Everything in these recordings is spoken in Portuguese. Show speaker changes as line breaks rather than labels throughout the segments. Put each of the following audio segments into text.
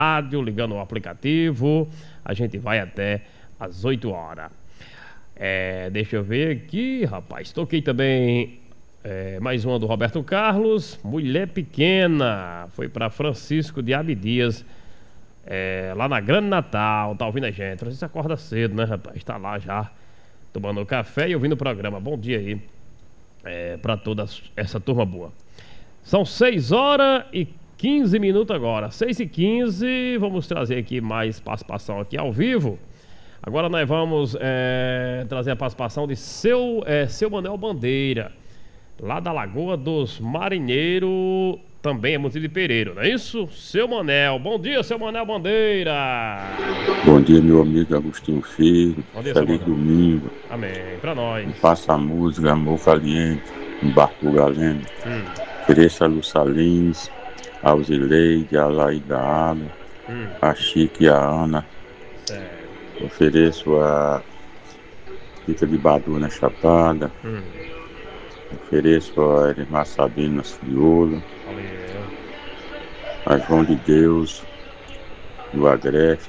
rádio, ligando o aplicativo. A gente vai até às 8 horas. Deixa eu ver aqui, rapaz. Toquei também mais uma do Roberto Carlos, Mulher Pequena. Foi para Francisco de Abdias, lá na Grande Natal. Tá ouvindo a gente? Francisco acorda cedo, né, rapaz? Tá lá já tomando café e ouvindo o programa. Bom dia aí para toda essa turma boa. São 6 horas e 15 minutos agora. 6h15. Vamos trazer aqui mais participação aqui ao vivo. Agora nós vamos trazer a participação de seu Manuel Bandeira, lá da Lagoa dos Marinheiros, também é município de Pereiro, não é isso? Seu Manel, bom dia, seu Manel Bandeira.
Bom dia, meu amigo Agostinho Filho.
Bom dia,
feliz domingo.
Amém, pra nós.
Faça a música Amor Caliente, em Barco Galeno. Ofereça a Lúcia Lins, a Alzileide, a Laída Ala, a Chique e a Ana.
Certo.
Ofereço a Rita de Badu na Chapada. Ofereço a Irmã Sabina nas Crioula. A João de Deus do Agreste.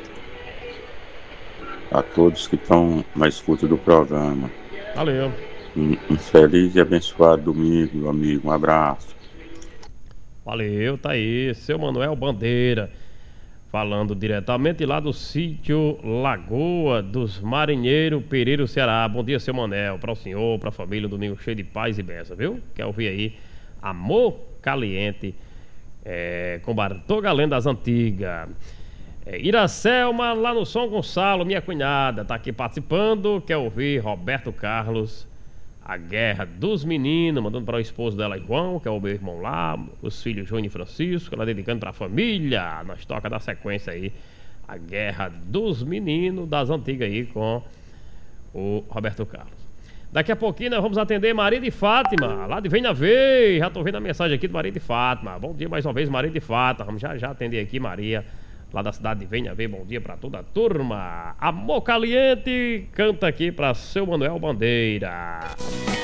A todos que estão na escuta do programa.
Valeu.
Um feliz e abençoado domingo, meu amigo. Um abraço.
Valeu, tá aí, seu Manuel Bandeira, falando diretamente lá do sítio Lagoa dos Marinheiros, Pereiro, Ceará. Bom dia, seu Manel, para o senhor, para a família, um domingo cheio de paz e bênção, viu? Quer ouvir aí Amor Caliente, com Bartô Galeno das Antigas. Iracelma, lá no São Gonçalo, minha cunhada, tá aqui participando. Quer ouvir Roberto Carlos, A Guerra dos Meninos, mandando para o esposo dela, João, que é o meu irmão lá, os filhos Júnior e Francisco, ela dedicando para a família. Nós toca da sequência aí A Guerra dos Meninos das Antigas aí com o Roberto Carlos. Daqui a pouquinho nós vamos atender Maria de Fátima, lá de Venha Ver. Já tô vendo a mensagem aqui do Maria de Fátima. Bom dia mais uma vez, Maria de Fátima. Vamos já atender aqui, Maria, lá da cidade de Venha Ver. Bom dia para toda a turma. Amor Caliente canta aqui para seu Manuel Bandeira.